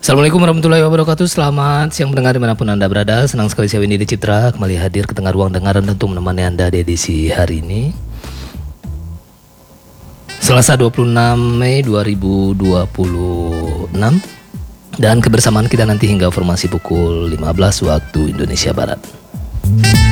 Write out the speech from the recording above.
Assalamualaikum warahmatullahi wabarakatuh. Selamat siang pendengar dimanapun Anda berada. Senang sekali saya Windy Citra kembali hadir ke tengah ruang dengaran untuk menemani Anda di edisi hari ini, Selasa 26 Mei 2026. Dan kebersamaan kita nanti hingga formasi pukul 15 waktu Indonesia Barat.